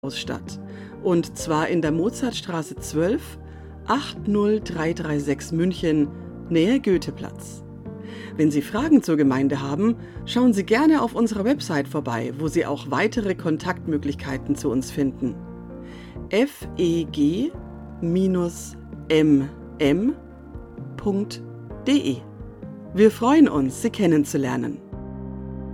statt. Und zwar in der Mozartstraße 12, 80336 München, Nähe Goetheplatz. Wenn Sie Fragen zur Gemeinde haben, schauen Sie gerne auf unserer Website vorbei, wo Sie auch weitere Kontaktmöglichkeiten zu uns finden. feg-mm.de. Wir freuen uns, Sie kennenzulernen.